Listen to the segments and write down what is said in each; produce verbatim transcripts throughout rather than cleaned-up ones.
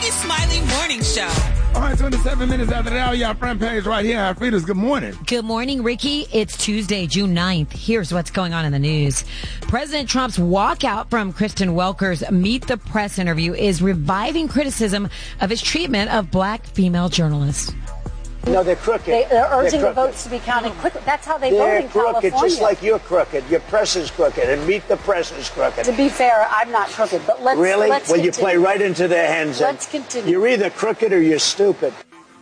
Smiley Morning Show. All right, twenty-seven minutes after the hour, y'all front page right here. Alfreda's good morning. Good morning, Ricky. It's Tuesday, June ninth. Here's what's going on in the news. President Trump's walkout from Kristen Welker's Meet the Press interview is reviving criticism of his treatment of black female journalists. No, they're crooked. They, they're urging they're the votes to be counted quickly. That's how they they're vote in crooked, California. just like you're crooked. Your press is crooked, and Meet the Press is crooked. To be fair, I'm not crooked, but let's Really? let's well, continue. you play right into their hands. Let's continue. You're either crooked or you're stupid.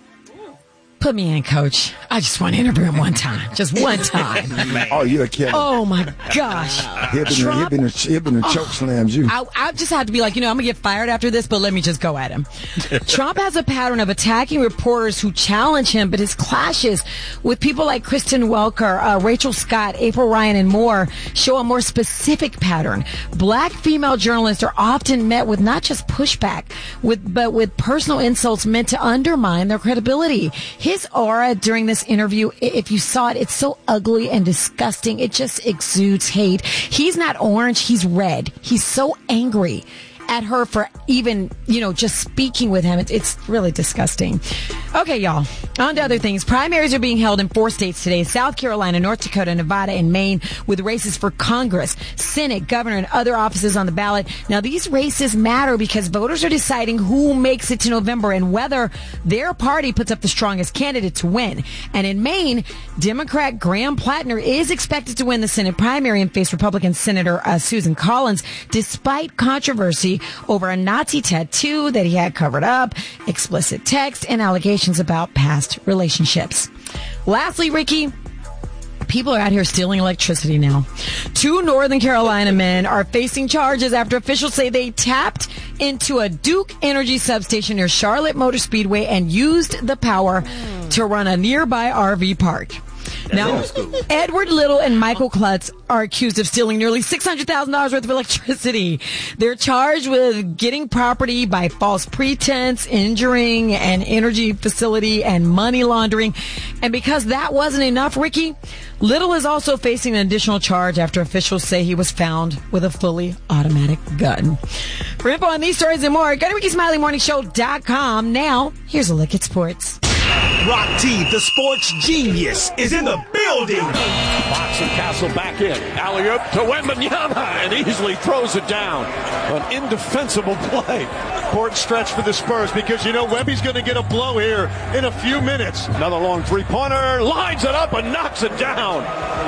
Put me in, Coach. I just want to interview him one time. Just one time. Oh, you're a killer. Oh, my gosh. He'll be Trump, in the choke slams you. I, I just have to be like, you know, I'm going to get fired after this, but let me just go at him. Trump has a pattern of attacking reporters who challenge him, but his clashes with people like Kristen Welker, uh, Rachel Scott, April Ryan, and more show a more specific pattern. Black female journalists are often met with not just pushback, with but with personal insults meant to undermine their credibility. His aura during this interview, if you saw it, it's so ugly and disgusting. It just exudes hate. He's not orange, he's red. He's so angry at her for even, you know, just speaking with him. It's, it's really disgusting. Okay, y'all. On to other things. Primaries are being held in four states today: South Carolina, North Dakota, Nevada, and Maine, with races for Congress, Senate, governor, and other offices on the ballot. Now, these races matter because voters are deciding who makes it to November and whether their party puts up the strongest candidate to win. And in Maine, Democrat Graham Plattner is expected to win the Senate primary and face Republican Senator uh, Susan Collins, despite controversy over a Nazi tattoo that he had covered up, explicit text, and allegations about past relationships. Lastly, Ricky, people are out here stealing electricity now. Two Northern Carolina men are facing charges after officials say they tapped into a Duke Energy substation near Charlotte Motor Speedway and used the power to run a nearby R V park. Now, Edward Little and Michael Klutz are accused of stealing nearly six hundred thousand dollars worth of electricity. They're charged with getting property by false pretense, injuring an energy facility, and money laundering. And because that wasn't enough, Ricky, Little is also facing an additional charge after officials say he was found with a fully automatic gun. For info on these stories and more, go to Ricky Smiley Morning Show dot com. Now, here's a look at sports. Rock T, the sports genius, is in the building. Fox and Castle back in. Alley-oop to Wembanyama, and easily throws it down. An indefensible play. Important stretch for the Spurs because, you know, Wemby's going to get a blow here in a few minutes. Another long three-pointer, lines it up and knocks it down.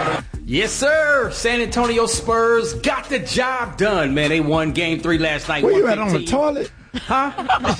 Yes, sir. San Antonio Spurs got the job done, man. They won game three last night. Where you at, on the toilet? Huh?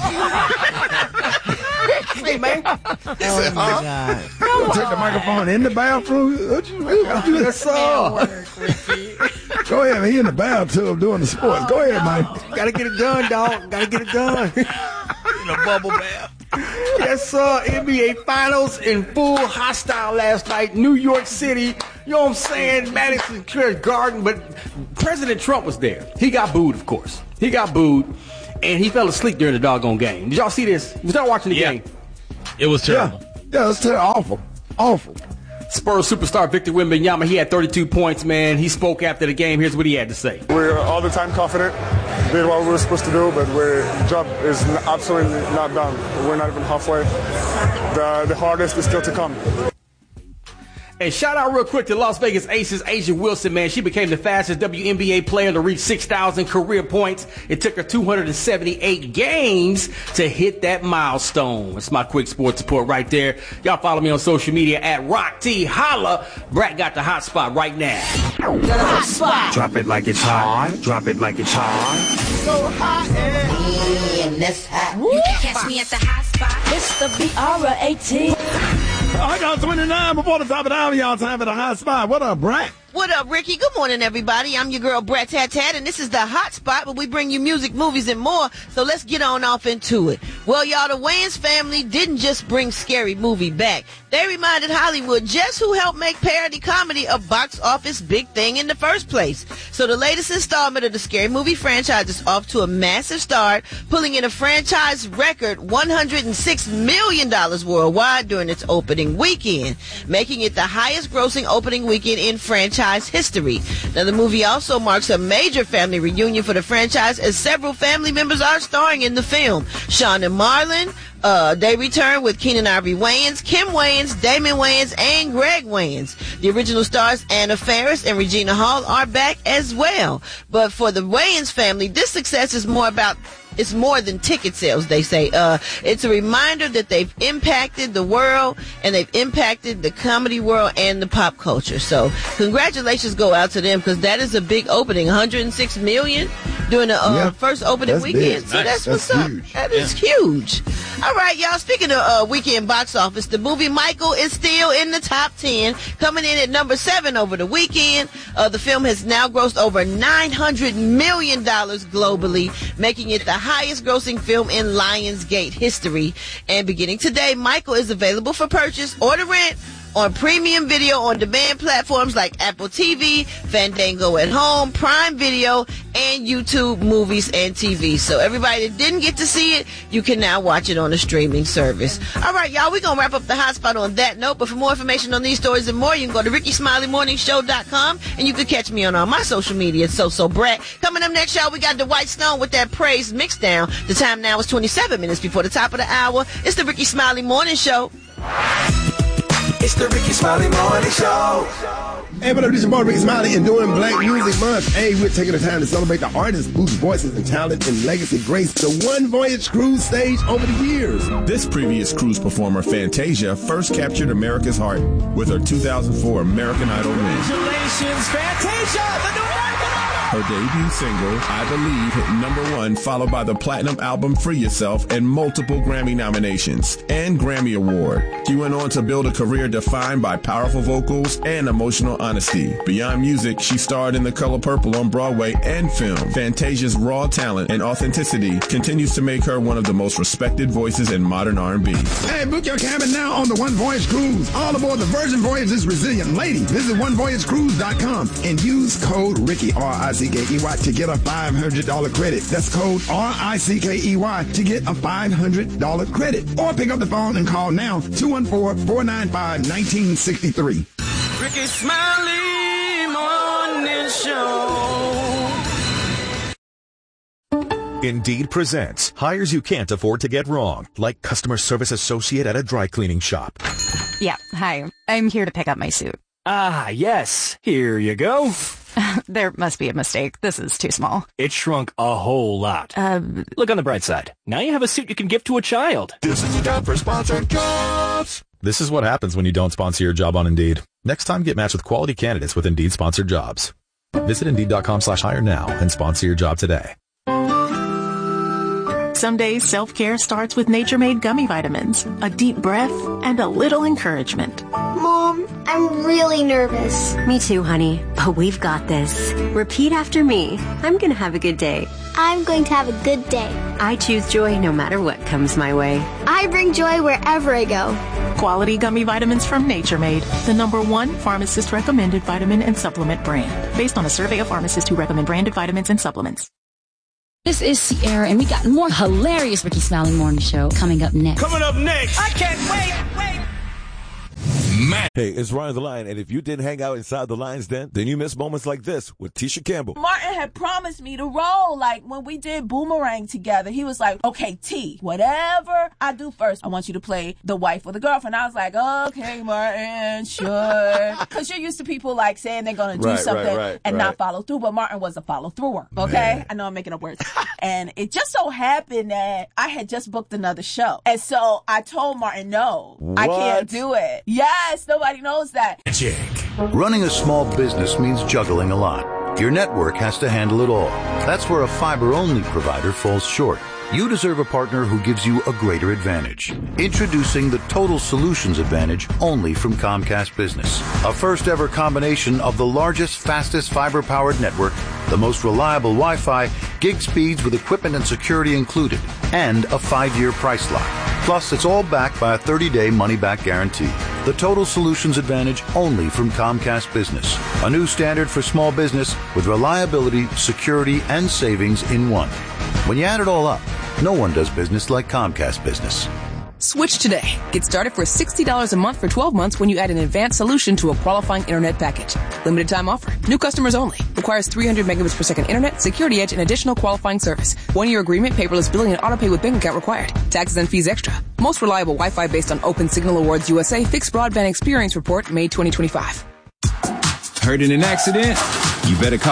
Hey, man. Oh, my God. You take the microphone in the bathroom? What you, what you, Yes, sir. Go ahead, he in the bathtub doing the sports. Go ahead, man. Gotta get it done, dog. Gotta get it done. In a bubble bath. Yes, sir. N B A Finals in full hostile last night. New York City. You know what I'm saying? Madison Square Garden. But President Trump was there. He got booed, of course. He got booed. And he fell asleep during the doggone game. Did y'all see this? You start watching the yeah. game. It was terrible. Yeah, yeah, it was terrible. Awful. Awful. Spurs superstar Victor Wembanyama, he had thirty-two points, man. He spoke after the game. Here's what he had to say. We're all the time confident, did what we were supposed to do, but our job is absolutely not done. We're not even halfway. The, the hardest is still to come. And shout out real quick to Las Vegas Aces, Asia Wilson, man. She became the fastest W N B A player to reach six thousand career points. It took her two hundred seventy-eight games to hit that milestone. That's my quick sports report right there. Y'all follow me on social media at Rock T. Holla. Brat got the hot spot right now. The hot spot. Drop it like it's hot. Drop it like it's hot. So hot and that's hot. You can catch me at the hot spot. It's the B R A T. I got twenty-nine before the top of the hour, y'all. Time for the hot spot. What up, Brat? What up, Ricky? Good morning, everybody. I'm your girl, Brat Tat Tat, and this is the hot spot where we bring you music, movies, and more. So let's get on off into it. Well, y'all, the Wayans family didn't just bring Scary Movie back. They reminded Hollywood just who helped make parody comedy a box office big thing in the first place. So the latest installment of the Scary Movie franchise is off to a massive start, pulling in a franchise record one hundred six million dollars worldwide during its opening weekend, making it the highest grossing opening weekend in franchise franchise history. Now, the movie also marks a major family reunion for the franchise as several family members are starring in the film. Sean and Marlon, uh, they return with Keenan Ivory Wayans, Kim Wayans, Damon Wayans, and Greg Wayans. The original stars Anna Faris and Regina Hall are back as well. But for the Wayans family, this success is more about It's more than ticket sales, they say. Uh, it's a reminder that they've impacted the world and they've impacted the comedy world and the pop culture. So congratulations go out to them because that is a big opening. one hundred six million during the uh, yeah, first opening weekend. Big. So nice. that's, that's what's huge. up. That is yeah. huge. All right, y'all. Speaking of uh, weekend box office, the movie Michael is still in the top ten, coming in at number seven over the weekend. Uh, the film has now grossed over nine hundred million dollars globally, making it the highest grossing film in Lionsgate history. And beginning today, Michael is available for purchase or to rent on premium video on demand platforms like Apple T V, Fandango at Home, Prime Video, and YouTube Movies and T V. So everybody that didn't get to see it, you can now watch it on a streaming service. All right, y'all, we're going to wrap up the hotspot on that note. But for more information on these stories and more, you can go to ricky smiley morning show dot com, and you can catch me on all my social media. It's So So Brat. Coming up next, y'all, we got the White Stone with that praise mixed down. The time now is twenty-seven minutes before the top of the hour. It's the Ricky Smiley Morning Show. It's the Ricky Smiley Morning Show. Hey, what up, this is your boy Ricky Smiley, and during Black Music Month, hey, we're taking the time to celebrate the artists whose voices and talent and legacy graced the One Voyage cruise stage over the years. This previous cruise performer, Fantasia, first captured America's heart with her two thousand four American Idol win. Congratulations, Fantasia, the new American Idol! Her debut single, I Believe, hit number one, followed by the platinum album Free Yourself and multiple Grammy nominations and Grammy Award. She went on to build a career defined by powerful vocals and emotional honesty. Beyond music, she starred in The Color Purple on Broadway and film. Fantasia's raw talent and authenticity continues to make her one of the most respected voices in modern R and B. Hey, book your cabin now on the One Voyage Cruise. All aboard the Virgin Voyage is resilient. Lady, visit one voyage cruise dot com and use code Ricky, R I C K E Y, to get a five hundred dollars credit. That's code R I C K E Y to get a five hundred dollars credit. Or pick up the phone and call now, two one four, four nine five, one nine six three. Ricky Smiley Morning Show. Indeed presents hires you can't afford to get wrong, like customer service associate at a dry cleaning shop. Yeah, hi. I'm here to pick up my suit. Ah, yes. Here you go. There must be a mistake. This is too small. It shrunk a whole lot. Uh, Look on the bright side. Now you have a suit you can give to a child. This is your job for sponsored jobs. This is what happens when you don't sponsor your job on Indeed. Next time, get matched with quality candidates with Indeed sponsored jobs. Visit Indeed.com slash hire now and sponsor your job today. Some days self-care starts with Nature Made gummy vitamins, a deep breath, and a little encouragement. Mom, I'm really nervous. Me too, honey. But we've got this. Repeat after me. I'm going to have a good day. I'm going to have a good day. I choose joy no matter what comes my way. I bring joy wherever I go. Quality gummy vitamins from Nature Made, the number one pharmacist recommended vitamin and supplement brand, based on a survey of pharmacists who recommend branded vitamins and supplements. This is Sierra, and we got more hilarious Ricky Smiley Morning Show coming up next. Coming up next. I can't wait, wait. Man. Hey, it's Ryan the Lion, and if you didn't hang out inside the Lion's Den, then you miss moments like this with Tisha Campbell. Martin had promised me the role, like when we did Boomerang together. He was like, okay, T, whatever I do first, I want you to play the wife or the girlfriend. I was like, okay, Martin, sure. Because you're used to people like saying they're going to do right, something right, right, and right. not follow through, but Martin was a follow-througher, okay? Man. I know I'm making up words. And it just so happened that I had just booked another show. And so I told Martin, no, What? I can't do it. Yes, nobody knows that. Running a small business means juggling a lot. Your network has to handle it all. That's where a fiber-only provider falls short. You deserve a partner who gives you a greater advantage. Introducing the Total Solutions Advantage only from Comcast Business. A first-ever combination of the largest, fastest fiber-powered network, the most reliable Wi-Fi, gig speeds with equipment and security included, and a five-year price lock. Plus, it's all backed by a thirty-day money-back guarantee. The Total Solutions Advantage only from Comcast Business. A new standard for small business with reliability, security, and savings in one. When you add it all up, no one does business like Comcast Business. Switch today. Get started for sixty dollars a month for twelve months when you add an advanced solution to a qualifying internet package. Limited time offer. New customers only. Requires three hundred megabits per second internet, security edge, and additional qualifying service. One-year agreement, paperless billing, and autopay with bank account required. Taxes and fees extra. Most reliable Wi-Fi based on Open Signal Awards U S A Fixed Broadband Experience Report, May twenty twenty-five. Heard in an accident? You better call